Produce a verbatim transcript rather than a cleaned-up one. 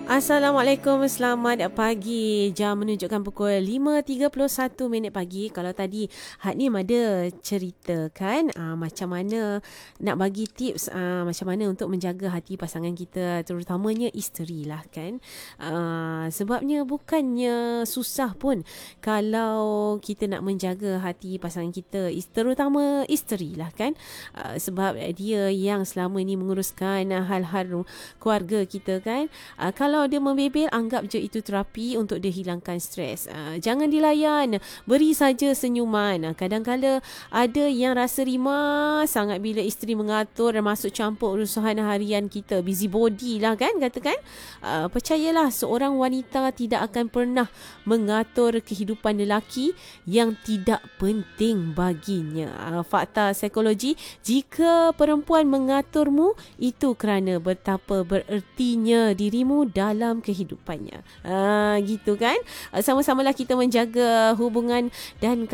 Assalamualaikum, selamat pagi. Jam menunjukkan pukul lima tiga puluh satu minit pagi. Kalau tadi Hak Nim ada ceritakan aa, macam mana nak bagi tips aa, macam mana untuk menjaga hati pasangan kita, terutamanya isteri lah kan. Aa, sebabnya bukannya susah pun kalau kita nak menjaga hati pasangan kita, terutama isteri lah kan. Aa, sebab dia yang selama ini menguruskan hal-hal keluarga kita kan. Aa, kalau Kalau dia membebel, anggap je itu terapi untuk dia hilangkan stres. Uh, jangan dilayan, beri saja senyuman. Uh, kadang-kadang ada yang rasa rimas sangat bila isteri mengatur dan masuk campur urusan harian kita. Busybody lah kan, katakan. Uh, percayalah, seorang wanita tidak akan pernah mengatur kehidupan lelaki yang tidak penting baginya. Uh, fakta psikologi, jika perempuan mengaturmu, itu kerana betapa berertinya dirimu dalam kehidupannya. Ah, gitu kan? Sama-samalah kita menjaga hubungan dan